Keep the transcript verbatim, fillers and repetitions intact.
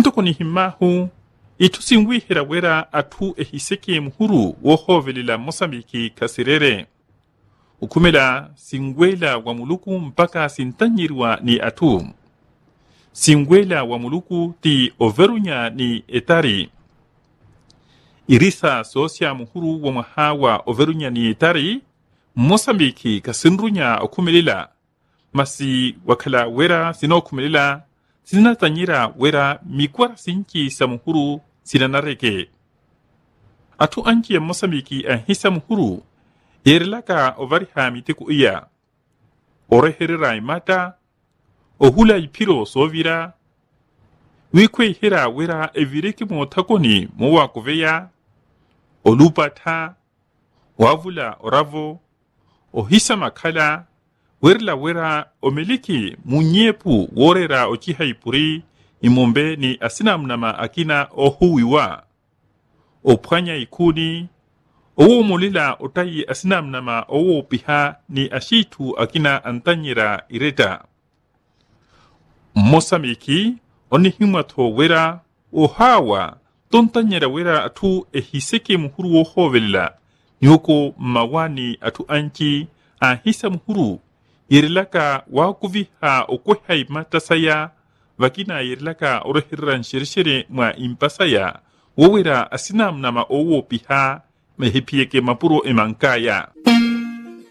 Ntokoni himahu itu singwihira wera atu ehiseke muhuru wohovelila Mosambiki kasirere. Ukumela singwela wa muluku mpaka sintanyirwa ni atu. Singwela wa muluku ti overunya ni etari. Irisa sosia muhuru wa mahawa overunya ni etari, Mosambiki kasinrunya okumelila. Masi wakala wera sino okumelila, sinatanyira wera mikwara sinki sa muhuru sinanareke. Atu anki ya Mosambiki ahisa muhuru, yerilaka ovari hamitiku iya. Oreherera imata, ohula ipiro sovira, wikwe hira wera evireki motakoni mowa kuveya, olupata, wavula oravo, ohisa makala, werla wera omeliki munyepu worera ochiha ipuri, imombe ni asinamnama akina ohuwiwa. Opwanya ikuni, owo molila otayi asinamnama owo piha ni ashitu akina antanyira ireta. Mosambiki, onihimato wera, ohawa, tontanyira wera atu ehiseke muhuru wohovelila, nyoko mawani atu anchi, ahisa muhuru, yerilaka wakuviha okweha imatasaya, vakina yerilaka orohiran shirishere mwa impasaya, wowera asinamnama owo piha, mehipieke mapuro emankaya.